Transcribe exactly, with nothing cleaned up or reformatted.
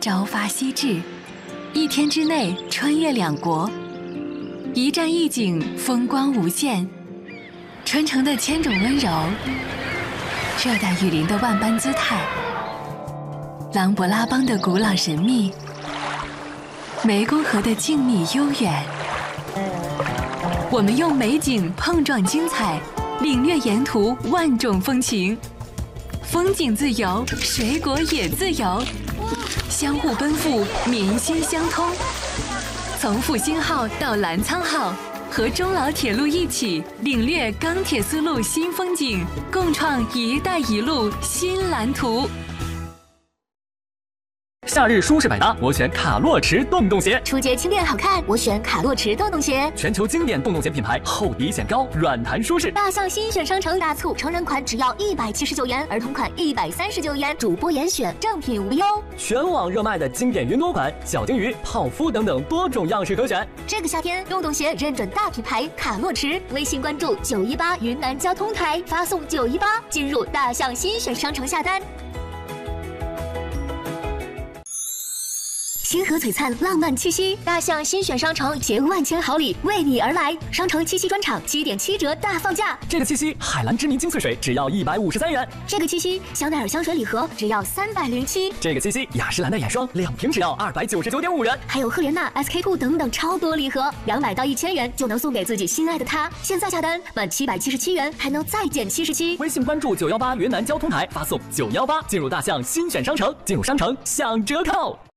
朝发夕至，一天之内穿越两国，一站一景，风光无限。春城的千种温柔，热带雨林的万般姿态，琅勃拉邦的古老神秘，湄公河的静谧悠远。我们用美景碰撞精彩，领略沿途万种风情。风景自由，水果也自由，相互奔赴，民心相通。从复兴号到澜沧号，和中老铁路一起领略钢铁丝路新风景，共创“一带一路”新蓝图。 夏日舒适百搭，我选卡洛驰洞洞鞋。 初阶轻便好看，我选卡洛驰洞洞鞋。 全球经典洞洞鞋品牌，厚底显高，软弹舒适。 大象新选商城大促，成人款只要一百七十九元，儿童款一百三十九元，主播严选，正品无忧。 全网热卖的经典云朵款、小金鱼、泡芙等等多种样式可选。 这个夏天，洞洞鞋认准大品牌卡洛驰，微信关注九一八云南交通台，发送九一八进入大象新选商城下单。星河璀璨，浪漫气息，大象新选商城携万千好礼为你而来。商城七夕专场七点七折大放价。 这个七夕，海蓝之谜精粹水只要一百五十三元。 这个七夕，香奈儿香水礼盒只要三百零七。 这个七夕，雅诗兰黛眼霜两瓶只要二百九十九点五元。 还有赫莲娜、S K two 等等超多礼盒，两百到一千元就能送给自己心爱的他。现在下单满七百七十七元还能再减七十七。 微信关注九幺八云南交通台，发送九幺八进入大象新选商城，进入商城享折扣。